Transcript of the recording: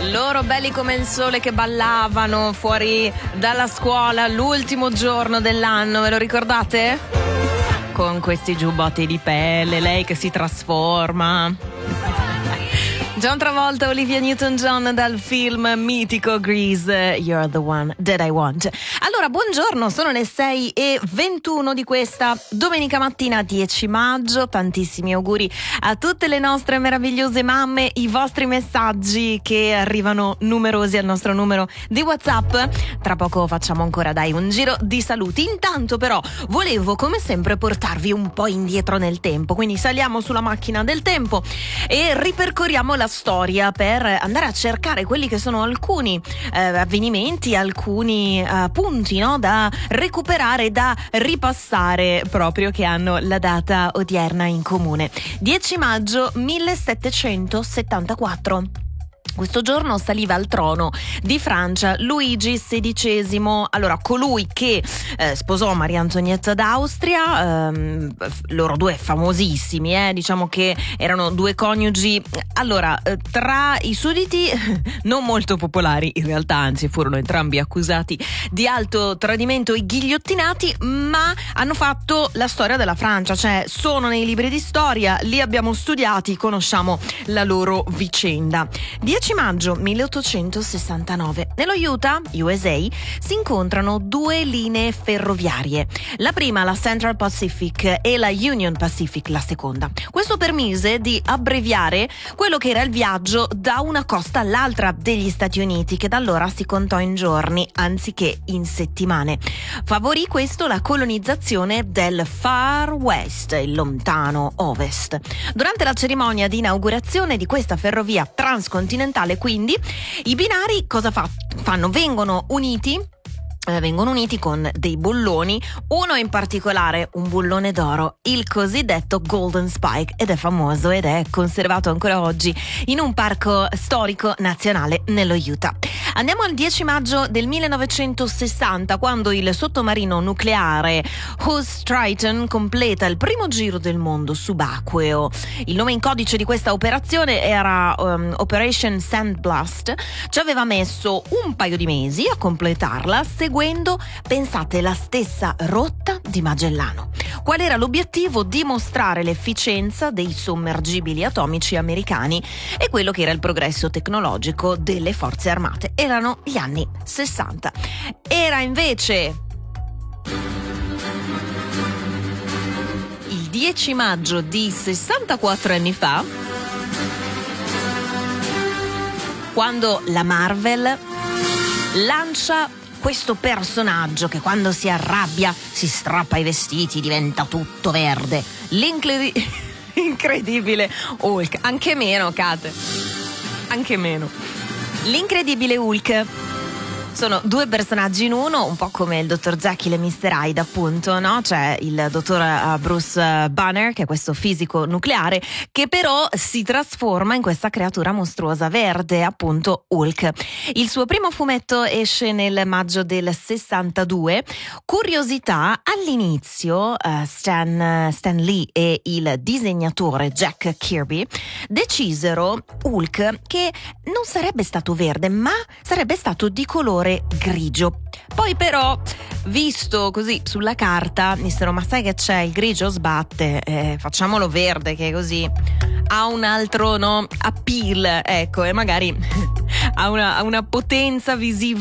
Loro belli come il sole che ballavano fuori dalla scuola l'ultimo giorno dell'anno, ve lo ricordate? Con questi giubbotti di pelle, lei che si trasforma. John Travolta, Olivia Newton-John dal film mitico Grease, You're the One That I Want. Allora, buongiorno, sono le 6:21 di questa domenica mattina 10 maggio. Tantissimi auguri a tutte le nostre meravigliose mamme, i vostri messaggi che arrivano numerosi al nostro numero di WhatsApp. Tra poco facciamo ancora un giro di saluti. Intanto però volevo come sempre portarvi un po' indietro nel tempo, quindi saliamo sulla macchina del tempo e ripercorriamo la storia per andare a cercare quelli che sono alcuni avvenimenti, alcuni punti, no, da recuperare, da ripassare, proprio che hanno la data odierna in comune. 10 maggio 1774. Questo giorno saliva al trono di Francia Luigi XVI, allora colui che sposò Maria Antonietta d'Austria, loro due famosissimi, diciamo che erano due coniugi, allora tra i sudditi non molto popolari in realtà, anzi furono entrambi accusati di alto tradimento e ghigliottinati, ma hanno fatto la storia della Francia, cioè sono nei libri di storia, li abbiamo studiati, conosciamo la loro vicenda. 10 maggio 1869. Nello Utah, USA, si incontrano due linee ferroviarie. La prima, la Central Pacific, e la Union Pacific, la seconda. Questo permise di abbreviare quello che era il viaggio da una costa all'altra degli Stati Uniti, che da allora si contò in giorni anziché in settimane. Favorì questo la colonizzazione del Far West, il lontano Ovest. Durante la cerimonia di inaugurazione di questa ferrovia transcontinentale, quindi, i binari cosa fanno? Vengono uniti con dei bulloni, uno in particolare un bullone d'oro, il cosiddetto Golden Spike, ed è famoso ed è conservato ancora oggi in un parco storico nazionale nello Utah. Andiamo al 10 maggio del 1960, quando il sottomarino nucleare Hughes Triton completa il primo giro del mondo subacqueo. Il nome in codice di questa operazione era Operation Sandblast. Ci aveva messo un paio di mesi a completarla, seguendo, pensate, la stessa rotta di Magellano. Qual era l'obiettivo? Dimostrare l'efficienza dei sommergibili atomici americani e quello che era il progresso tecnologico delle forze armate. Erano gli anni 60. Era invece il 10 maggio di 64 anni fa, quando la Marvel lancia questo personaggio che quando si arrabbia si strappa i vestiti, diventa tutto verde. L'incredibile Hulk. Anche meno, Kate. Anche meno. L'incredibile Hulk. Sono due personaggi in uno, un po' come il dottor Jekyll e Mr. Hyde, appunto, no? C'è il dottor Bruce Banner, che è questo fisico nucleare, che però si trasforma in questa creatura mostruosa verde, appunto Hulk. Il suo primo fumetto esce nel maggio del 62. Curiosità, all'inizio Stan Lee e il disegnatore Jack Kirby decisero Hulk che non sarebbe stato verde, ma sarebbe stato di colore grigio. Poi però, visto così sulla carta, dissero: ma sai che c'è, il grigio sbatte, facciamolo verde, che così ha un altro, no, appeal, ecco, e magari ha una potenza visiva